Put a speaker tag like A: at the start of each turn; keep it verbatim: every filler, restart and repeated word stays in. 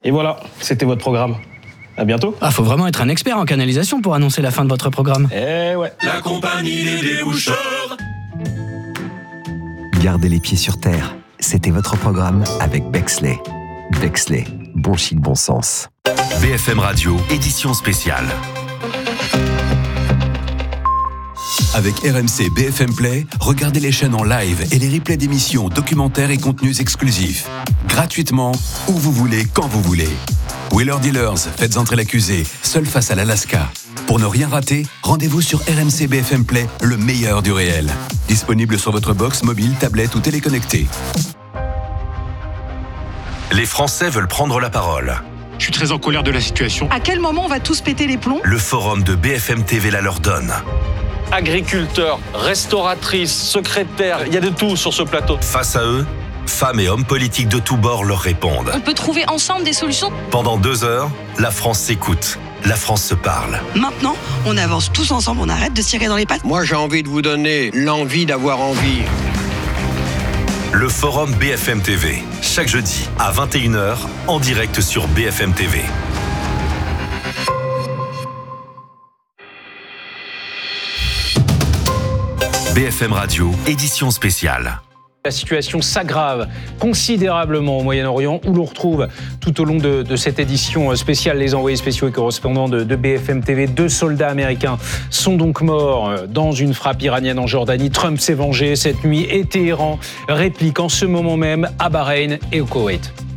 A: Et voilà, c'était votre programme. À bientôt.
B: Ah, faut vraiment être un expert en canalisation pour annoncer la fin de votre programme.
A: Eh ouais.
C: La compagnie des déboucheurs.
D: Gardez les pieds sur terre. C'était votre programme avec Bexley. Bexley, bon chic, bon sens.
E: B F M Radio, édition spéciale. Avec R M C B F M Play, regardez les chaînes en live et les replays d'émissions, documentaires et contenus exclusifs. Gratuitement, où vous voulez, quand vous voulez. Wheeler Dealers, faites entrer l'accusé, seul face à l'Alaska. Pour ne rien rater, rendez-vous sur R M C B F M Play, le meilleur du réel. Disponible sur votre box, mobile, tablette ou téléconnecté. Les Français veulent prendre la parole.
F: Je suis très en colère de la situation.
G: À quel moment on va tous péter les plombs ?
E: Le forum de B F M T V la leur donne.
H: Agriculteurs, restauratrices, secrétaires, il y a de tout sur ce plateau.
E: Face à eux, femmes et hommes politiques de tous bords leur répondent.
I: On peut trouver ensemble des solutions.
E: Pendant deux heures, la France s'écoute. La France se parle.
G: Maintenant, on avance tous ensemble, on arrête de se tirer dans les pattes.
J: Moi, j'ai envie de vous donner l'envie d'avoir envie.
E: Le forum B F M T V, chaque jeudi à vingt et une heures, en direct sur B F M T V. B F M Radio, édition spéciale.
H: La situation s'aggrave considérablement au Moyen-Orient, où l'on retrouve tout au long de, de cette édition spéciale les envoyés spéciaux et correspondants de, de B F M T V. Deux soldats américains sont donc morts dans une frappe iranienne en Jordanie. Trump s'est vengé cette nuit et Téhéran réplique en ce moment même à Bahreïn et au Koweït.